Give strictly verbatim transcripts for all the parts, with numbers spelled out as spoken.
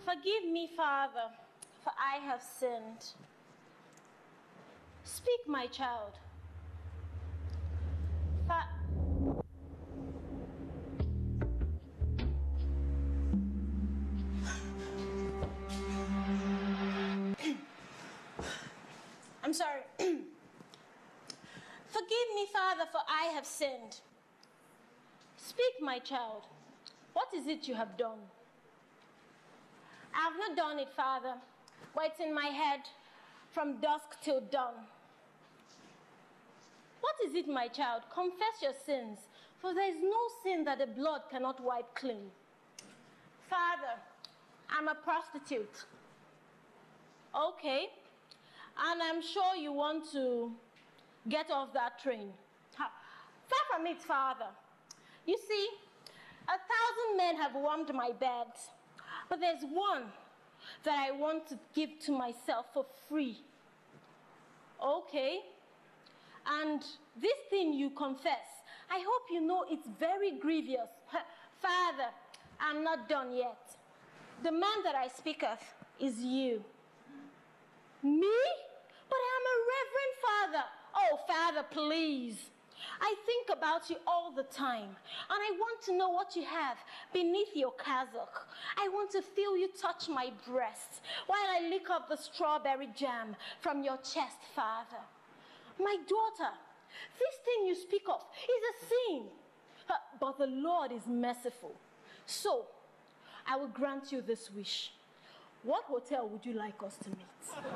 Forgive me, Father, for I have sinned. Speak, my child. Fa I'm sorry. Forgive me, Father, for I have sinned. Speak, my child. What is it you have done? I have not done it, Father, but it's in my head from dusk till dawn. What is it, my child? Confess your sins, for there is no sin that the blood cannot wipe clean. Father, I'm a prostitute. Okay, and I'm sure you want to get off that train. Far from it, Father. You see, a thousand men have warmed my bed, but there's one that I want to give to myself for free. Okay, and this thing you confess, I hope you know it's very grievous. Father, I'm not done yet. The man that I speak of is you. Me? But I'm a reverend father. Oh, Father, please. I think about you all the time, and I want to know what you have beneath your cassock. I want to feel you touch my breast while I lick up the strawberry jam from your chest, Father. My daughter, this thing you speak of is a sin, but the Lord is merciful. So, I will grant you this wish. What hotel would you like us to meet?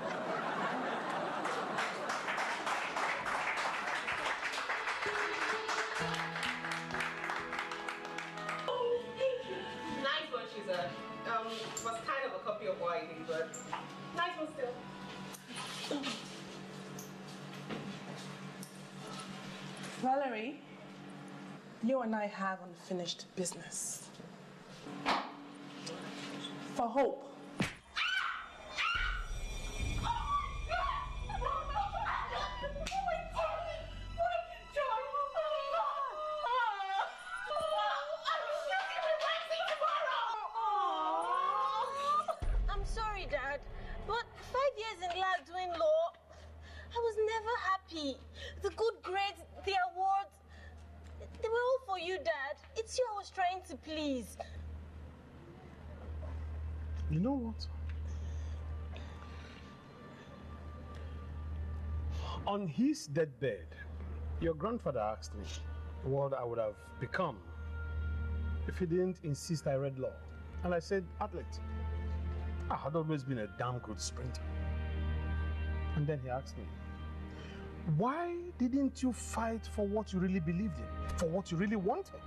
Nice one, Shiza. Um, it was kind of a copy of what I did, but nice one still. Valerie, you and I have unfinished business. For Hope. Dad, but five years in lab doing law, I was never happy. The good grades, the awards, they were all for you, Dad. It's you I was trying to please. You know what? On his deathbed, your grandfather asked me what I would have become if he didn't insist I read law. And I said, athlete. I had always been a damn good sprinter. And then he asked me, why didn't you fight for what you really believed in, for what you really wanted?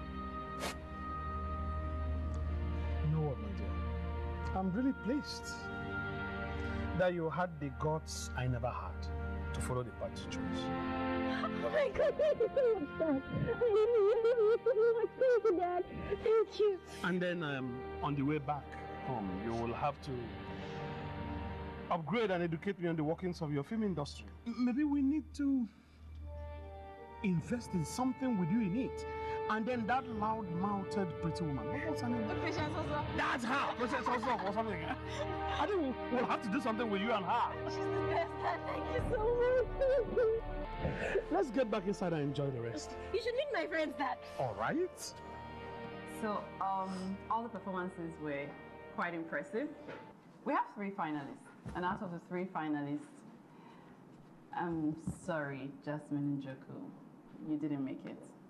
You know what, my dear? I'm really pleased that you had the guts I never had to follow the path you chose. Oh my God, thank you so much, Dad. I really, really, really much to Dad. Thank you. And then um, on the way back home, you will have to upgrade and educate me on the workings of your film industry. Maybe we need to invest in something with you in it. And then that loud-mouthed pretty woman, what was her name? Patience Ozo. That's her! Patience Ozo or something. I think we'll have to do something with you and her. She's the best, Dad. Thank you so much. Let's get back inside and enjoy the rest. You should meet my friends, Dad. All right. So, um, all the performances were quite impressive. We have three finalists, and out of the three finalists, I'm sorry, Jasmine and Njoku, you didn't make it.